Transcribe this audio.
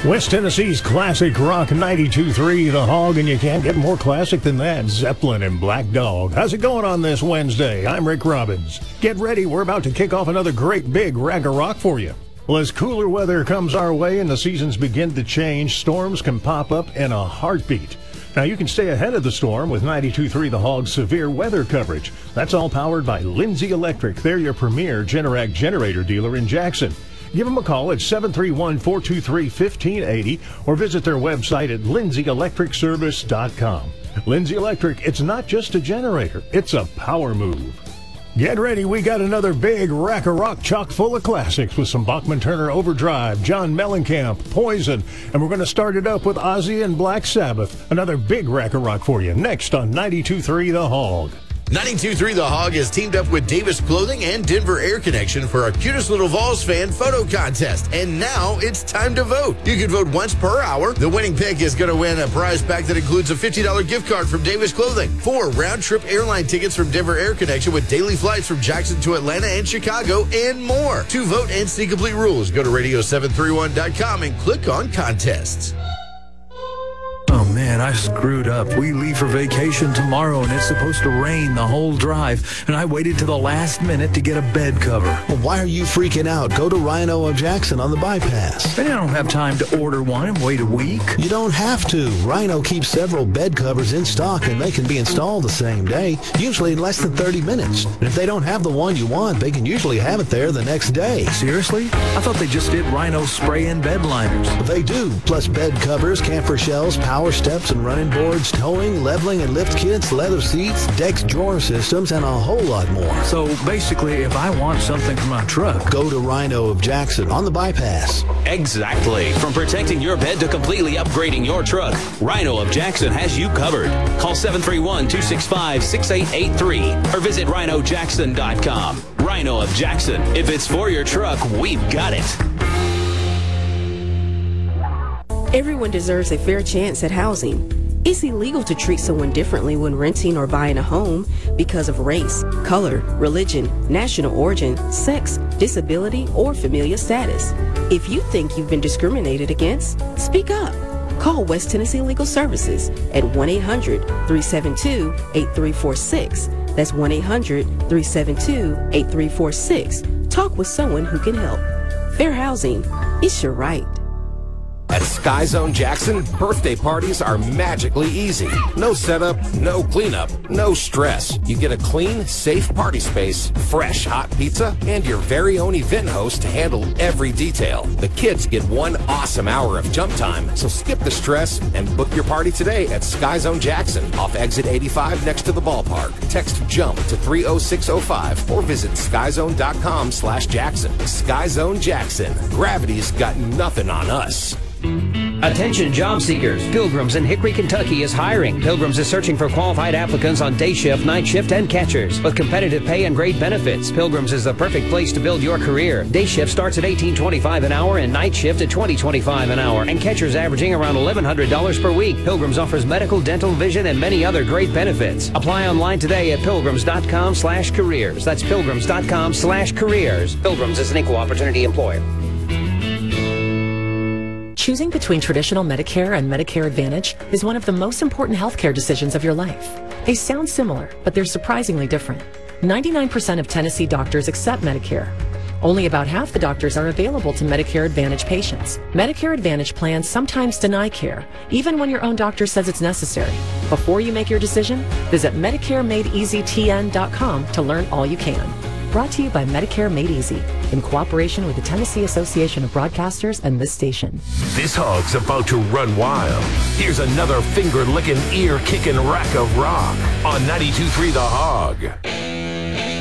West Tennessee's classic rock 92.3 The Hog, and you can't get more classic than that. Zeppelin and Black Dog. How's it going on this Wednesday? I'm Rick Robbins. Get ready, we're about to kick off another great big rack of rock for you. Well, as cooler weather comes our way and the seasons begin to change, storms can pop up in a heartbeat. Now, you can stay ahead of the storm with 92.3 The Hog's severe weather coverage. That's all powered by Lindsay Electric. They're your premier Generac generator dealer in Jackson. Give them a call at 731-423-1580 or visit their website at lindsay-electricservice.com. Lindsay Electric, it's not just a generator, it's a power move. Get ready, we got another big rack of rock chock full of classics with some Bachman-Turner Overdrive, John Mellencamp, Poison, and we're going to start it up with Ozzy and Black Sabbath. Another big rack of rock for you next on 92.3 The Hog. 92.3 The Hog has teamed up with Davis Clothing and Denver Air Connection for our Cutest Little Vols fan photo contest. And now it's time to vote. You can vote once per hour. The winning pick is going to win a prize pack that includes a $50 gift card from Davis Clothing, 4 round-trip airline tickets from Denver Air Connection with daily flights from Jackson to Atlanta and Chicago, and more. To vote and see complete rules, go to radio731.com and click on contests. Oh, man, I screwed up. We leave for vacation tomorrow, and it's supposed to rain the whole drive, and I waited to the last minute to get a bed cover. Well, why are you freaking out? Go to Rhino of Jackson on the bypass. I don't have time to order one and wait a week. You don't have to. Rhino keeps several bed covers in stock, and they can be installed the same day, usually in less than 30 minutes. And if they don't have the one you want, they can usually have it there the next day. Seriously? I thought they just did Rhino spray and bed liners. They do, plus bed covers, camper shells, power steps and running boards, towing, leveling and lift kits, leather seats, decks, drawer systems, and a whole lot more. So basically, if I want something for my truck, go to Rhino of Jackson on the bypass. Exactly. From protecting your bed to completely upgrading your truck, Rhino of Jackson has you covered. Call 731-265-6883 or visit rhinojackson.com. Rhino of Jackson. If it's for your truck, we've got it. Everyone deserves a fair chance at housing. It's illegal to treat someone differently when renting or buying a home because of race, color, religion, national origin, sex, disability, or familial status. If you think you've been discriminated against, speak up. Call West Tennessee Legal Services at 1-800-372-8346. That's 1-800-372-8346. Talk with someone who can help. Fair housing, it's your right. At Sky Zone Jackson, birthday parties are magically easy. No setup, no cleanup, no stress. You get a clean, safe party space, fresh hot pizza, and your very own event host to handle every detail. The kids get 1 awesome hour of jump time, so skip the stress and book your party today at Sky Zone Jackson off exit 85 next to the ballpark. Text JUMP to 30605 or visit skyzone.com/Jackson. Sky Zone Jackson. Gravity's got nothing on us. Attention job seekers. Pilgrims in Hickory, Kentucky is hiring. Pilgrims is searching for qualified applicants on day shift, night shift, and catchers. With competitive pay and great benefits, Pilgrims is the perfect place to build your career. Day shift starts at $18.25 an hour and night shift at $20.25 an hour. And catchers averaging around $1,100 per week. Pilgrims offers medical, dental, vision, and many other great benefits. Apply online today at pilgrims.com/careers. That's pilgrims.com/careers. Pilgrims is an equal opportunity employer. Choosing between traditional Medicare and Medicare Advantage is one of the most important healthcare decisions of your life. They sound similar, but they're surprisingly different. 99% of Tennessee doctors accept Medicare. Only about half the doctors are available to Medicare Advantage patients. Medicare Advantage plans sometimes deny care, even when your own doctor says it's necessary. Before you make your decision, visit MedicareMadeEasyTN.com to learn all you can. Brought to you by Medicare Made Easy, in cooperation with the Tennessee Association of Broadcasters and this station. This hog's about to run wild. Here's another finger-licking, ear-kicking rack of rock on 92.3 The Hog.